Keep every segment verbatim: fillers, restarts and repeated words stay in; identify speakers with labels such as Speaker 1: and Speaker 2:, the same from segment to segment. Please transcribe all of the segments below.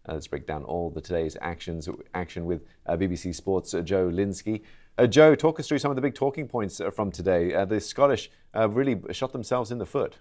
Speaker 1: Uh, let's break down all the today's actions action with uh, B B C Sports' uh, Joe Linsky. Uh, Joe, talk us through some of the big talking points uh, from today. Uh, the Scottish uh, really shot themselves in the foot.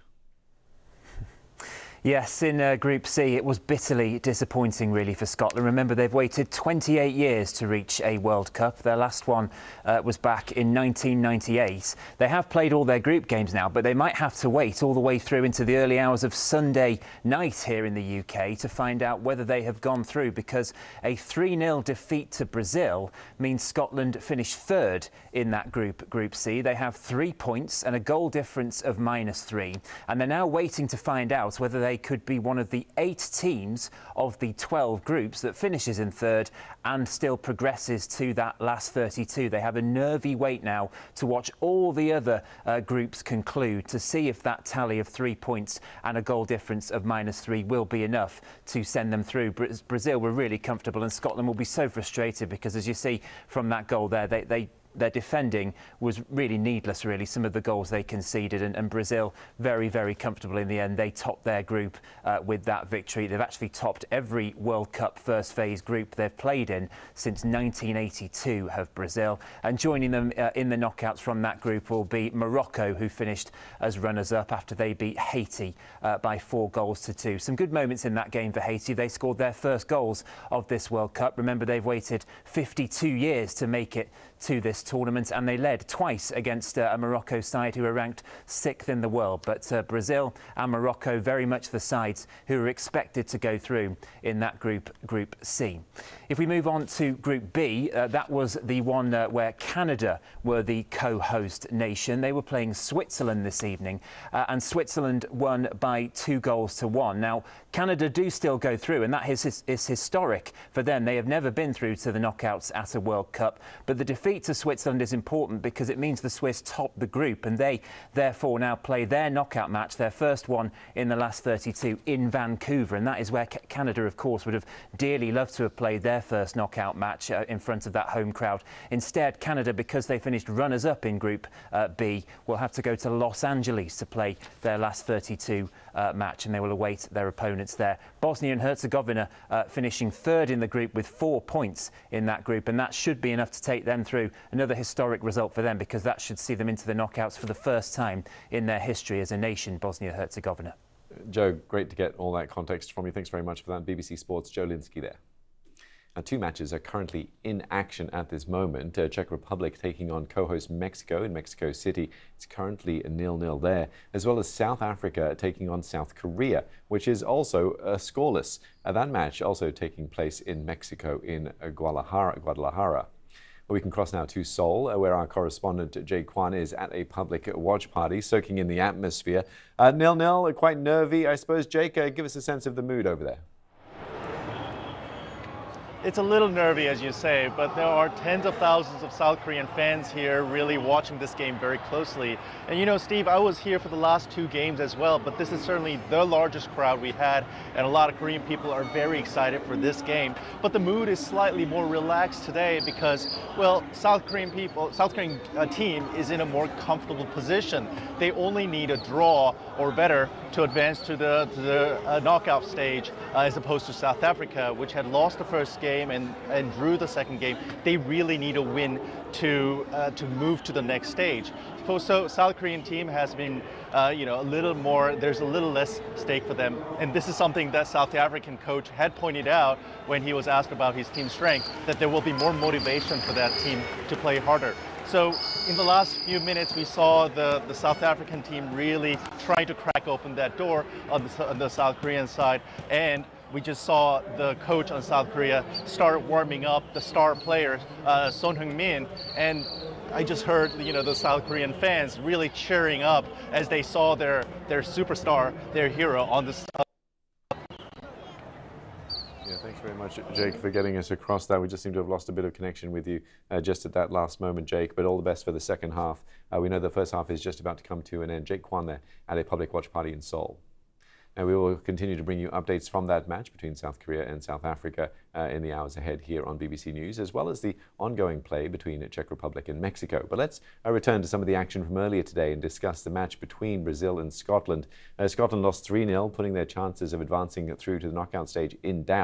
Speaker 2: Yes, in uh, Group C, it was bitterly disappointing, really, for Scotland. Remember, they've waited twenty-eight years to reach a World Cup. Their last one uh, was back in nineteen ninety-eight. They have played all their group games now, but they might have to wait all the way through into the early hours of Sunday night here in the U K to find out whether they have gone through, because a three nil defeat to Brazil means Scotland finish third in that group, Group C. They have three points and a goal difference of minus three, and they're now waiting to find out whether they could be one of the eight teams of the twelve groups that finishes in third and still progresses to that last thirty-two. They have a nervy wait now to watch all the other uh, groups conclude to see if that tally of three points and a goal difference of minus three will be enough to send them through. Bra Brazil were really comfortable, and Scotland will be so frustrated because, as you see from that goal there, they, they their defending was really needless, really, some of the goals they conceded, and, and Brazil very, very comfortable in the end. They topped their group uh, with that victory. They've actually topped every World Cup first phase group they've played in since nineteen eighty-two, have Brazil. And joining them uh, in the knockouts from that group will be Morocco, who finished as runners-up after they beat Haiti uh, by four goals to two. Some good moments in that game for Haiti. They scored their first goals of this World Cup. Remember, they've waited fifty-two years to make it to this tournament, and they led twice against uh, a Morocco side who are ranked sixth in the world. But uh, Brazil and Morocco very much the sides who are expected to go through in that group, Group C. If we move on to Group B, uh, that was the one uh, where Canada were the co-host nation. They were playing Switzerland this evening, uh, and Switzerland won by two goals to one. Now, Canada do still go through, and that is, is historic for them. They have never been through to the knockouts at a World Cup, but the defeat to Switzerland is important because it means the Swiss top the group, and they therefore now play their knockout match, their first one in the last thirty-two, in Vancouver, and that is where Canada, of course, would have dearly loved to have played their first knockout match uh, in front of that home crowd. Instead, Canada, because they finished runners-up in Group uh, B, will have to go to Los Angeles to play their last thirty-two uh, match, and they will await their opponents there. Bosnia and Herzegovina uh, finishing third in the group with four points in that group, and that should be enough to take them through. Another historic result for them, because that should see them into the knockouts for the first time in their history as a nation, Bosnia-Herzegovina.
Speaker 1: Joe, great to get all that context from you. Thanks very much for that. B B C Sports' Joe Linsky there. Now, two matches are currently in action at this moment. Uh, Czech Republic taking on co-host Mexico in Mexico City. It's currently a nil nil there, as well as South Africa taking on South Korea, which is also uh, scoreless. Uh, that match also taking place in Mexico in uh, Guadalajara. Guadalajara. We can cross now to Seoul, uh, where our correspondent Jake Kwan is at a public watch party, soaking in the atmosphere. Uh, nil nil, uh, quite nervy, I suppose. Jake, uh, give us a sense of the mood over there.
Speaker 3: It's a little nervy, as you say, but there are tens of thousands of South Korean fans here really watching this game very closely. And you know, Steve, I was here for the last two games as well, but this is certainly the largest crowd we had, and a lot of Korean people are very excited for this game. But the mood is slightly more relaxed today because, well, South Korean people, South Korean uh, team is in a more comfortable position. They only need a draw or better to advance to the, to the uh, knockout stage, uh, as opposed to South Africa, which had lost the first game and, and drew the second game. They really need a win to uh, to move to the next stage. So, so South Korean team has been, uh, you know, a little more. There's a little less stake for them, and this is something that South African coach had pointed out when he was asked about his team's strength, that there will be more motivation for that team to play harder. So in the last few minutes, we saw the, the South African team really trying to crack open that door on the, on the South Korean side, and we just saw the coach on South Korea start warming up the star player, uh, Son Heung-min, and I just heard, you know, the South Korean fans really cheering up as they saw their their superstar, their hero, on the.
Speaker 1: Yeah, thanks very much, Jake, for getting us across that. We just seem to have lost a bit of connection with you uh, just at that last moment, Jake, but all the best for the second half. Uh, we know the first half is just about to come to an end. Jake Kwan there at a public watch party in Seoul. And we will continue to bring you updates from that match between South Korea and South Africa uh, in the hours ahead here on B B C News, as well as the ongoing play between the Czech Republic and Mexico. But let's uh, return to some of the action from earlier today and discuss the match between Brazil and Scotland. Uh, Scotland lost three nil, putting their chances of advancing through to the knockout stage in doubt.